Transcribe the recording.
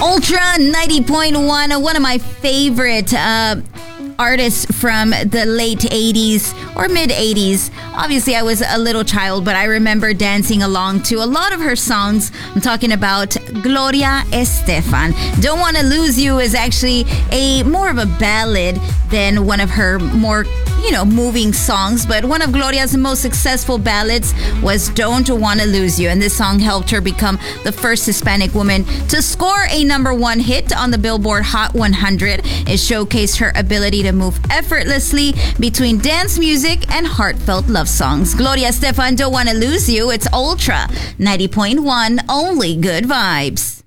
Ultra 90.1, one of my favorite artists from the late 80s or mid 80s. Obviously, I was a little child, but I remember dancing along to a lot of her songs. I'm talking about Gloria Estefan. Don't Want to Lose You is actually more of a ballad than one of her more, moving songs. But one of Gloria's most successful ballads was Don't Want to Lose You. And this song helped her become the first Hispanic woman to score a #1 hit on the Billboard Hot 100. It showcased her ability to move effortlessly between dance music and heartfelt love songs. Gloria Estefan, Don't Want to Lose You. It's Ultra 90.1, only good vibes.